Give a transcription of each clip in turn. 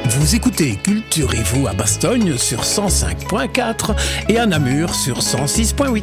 Vous écoutez Culturez-vous à Bastogne sur 105.4 et à Namur sur 106.8.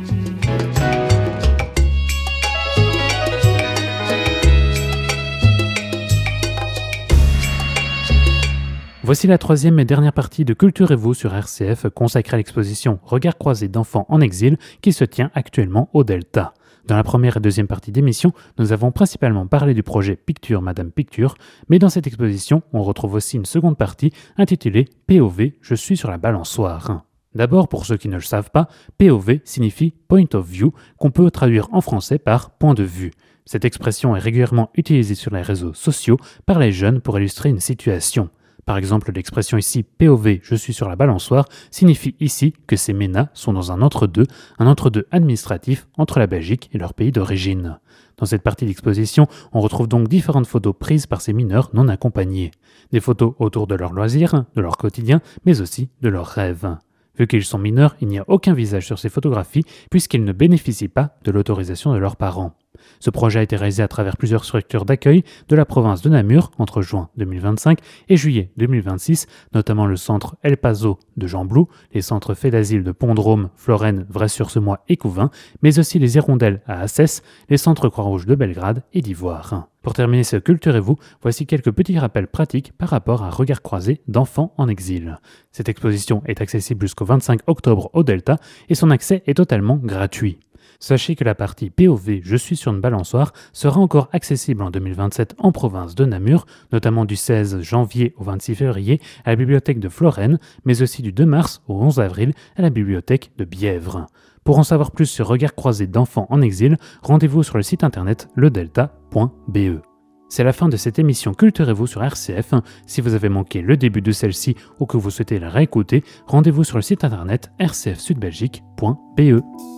Voici la troisième et dernière partie de Culturez-vous sur RCF consacrée à l'exposition Regards croisés d'enfants en exil qui se tient actuellement au Delta. Dans la première et deuxième partie d'émission, nous avons principalement parlé du projet Picture Madame Picture, mais dans cette exposition, on retrouve aussi une seconde partie intitulée POV, je suis sur la balançoire. D'abord, pour ceux qui ne le savent pas, POV signifie Point of View, qu'on peut traduire en français par point de vue. Cette expression est régulièrement utilisée sur les réseaux sociaux par les jeunes pour illustrer une situation. Par exemple, l'expression ici POV, je suis sur la balançoire, signifie ici que ces MENA sont dans un entre-deux administratif entre la Belgique et leur pays d'origine. Dans cette partie d'exposition, on retrouve donc différentes photos prises par ces mineurs non accompagnés. Des photos autour de leurs loisirs, de leur quotidien, mais aussi de leurs rêves. Vu qu'ils sont mineurs, il n'y a aucun visage sur ces photographies puisqu'ils ne bénéficient pas de l'autorisation de leurs parents. Ce projet a été réalisé à travers plusieurs structures d'accueil de la province de Namur entre juin 2025 et juillet 2026, notamment le centre El Paso de Jean-Blou, les centres Fait d'Asile de Pont-Drôme, Florène, Vray-sur-Semois et Couvain, mais aussi les Hirondelles à Assès, les centres Croix-Rouge de Belgrade et d'Ivoire. Pour terminer ce Culturez-vous, voici quelques petits rappels pratiques par rapport à Regards croisés d'enfants en exil. Cette exposition est accessible jusqu'au 25 octobre au Delta et son accès est totalement gratuit. Sachez que la partie POV Je suis sur une balançoire sera encore accessible en 2027 en province de Namur, notamment du 16 janvier au 26 février à la bibliothèque de Florène, mais aussi du 2 mars au 11 avril à la bibliothèque de Bièvre. Pour en savoir plus sur Regards croisés d'enfants en exil, rendez-vous sur le site internet ledelta.be. C'est la fin de cette émission Culturez-vous sur RCF. Si vous avez manqué le début de celle-ci ou que vous souhaitez la réécouter, rendez-vous sur le site internet rcfsudbelgique.be.